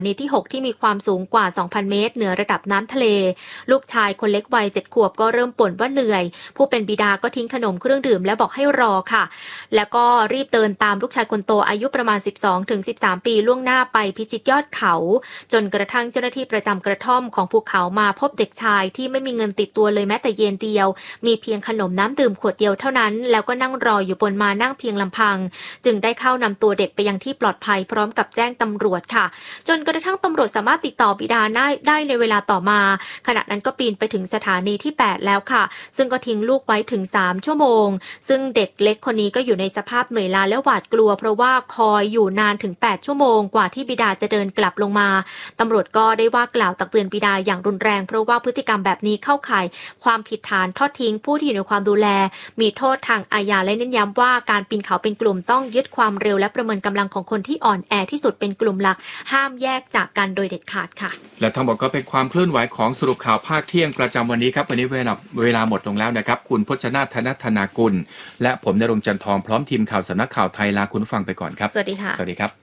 นีที่ 6 ที่มีความสูงกว่า 2,000 เมตรเหนือระดับน้ำทะเลลูกชายคนเล็กวัย 7 ขวบก็เริ่มบ่นว่าเหนื่อยผู้เป็นบิดาก็ทิ้งขนมเครื่องดื่มและบอกให้รอค่ะแล้วก็รีบเดินตามลูกชายคนโตอายุประมาณ 12-13 ปีล่วงหน้าไปพิชิตยอดเขาจนกระทั่งเจ้าหน้าที่ประจำกระท่อมของภูเขามาพบเด็กชายที่ไม่มีเงินติดตัวเลยแม้แต่เยนเดียวมีเพียงขนมน้ำดื่มขวดเดียวเท่านั้นแล้วก็นั่งรออยู่บนมานั่งเพียงลำพังจึงได้เข้านำตัวเด็กไปยังที่ปลอดภัยพร้อมกับแจ้งตำรวจค่ะจนกระทั่งตำรวจสามารถติดต่อบิดาได้ในเวลาต่อมาขณะนั้นก็ปีนไปถึงสถานีที่ 8 แล้วค่ะซึ่งก็ทิ้งลูกไว้ถึง 3 ชั่วโมงซึ่งเด็กเล็กคนนี้ก็อยู่ในสภาพเหนื่อยล้าและหวาดกลัวเพราะว่าคอยอยู่นานถึง 8 ชั่วโมงกว่าที่บิดาจะเดินกลับลงมาตำรวจก็ได้ว่ากล่าวตักเตือนบิดาอย่างรุนแรงเพราะว่าพฤติกรรมแบบนี้เข้าข่ายความผิดฐานทอดทิ้งผู้ที่อยู่ในความดูแลมีโทษทางอาญาและเน้นย้ำว่าการปีนเขาเป็นกลุ่มต้องยึดความเร็วและประเมินกำลังของคนที่อ่อนแอที่สุดเป็นกลุ่มหลักห้ามแยกจากกันโดยเด็ดขาดค่ะและทั้งหมดก็เป็นความเคลื่อนไหวของสรุปข่าวภาคเที่ยงประจำวันนี้ครับวันนี้เวลาหมดลงแล้วนะครับคุณพจนาถ ธนธนากุลและผมณรงค์ จันทองพร้อมทีมข่าวสำนักข่าวไทยลาคุณผู้ฟังไปก่อนครับสวัสดีค่ะสวัสดีครับ